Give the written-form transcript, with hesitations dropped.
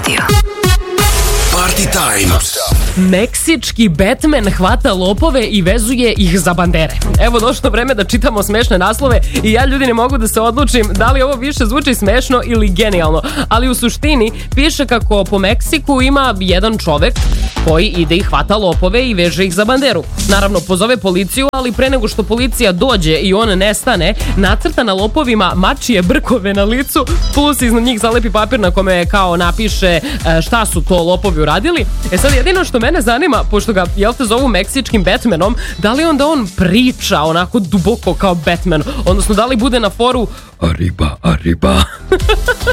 Radio. Party time. Meksički Batman hvata lopove i vezuje ih za bandere. Evo došlo vreme da čitamo smešne naslove i ja, ljudi, ne mogu da se odlučim da li ovo više zvuči smešno ili genijalno. Ali u suštini piše kako po Meksiku ima jedan čovek koji ide i hvata lopove i veže ih za banderu. Naravno, pozove policiju, ali pre nego što policija dođe i on nestane, nacrta na lopovima mačije brkove na licu, plus iznad njih zalepi papir na kome kao napiše šta su to lopovi uradili. E sad, jedino što mene zanima, pošto ga, jel te, zovu Meksičkim Batmanom, da li onda on priča onako duboko kao Batman, odnosno da li bude na foru arriba, arriba.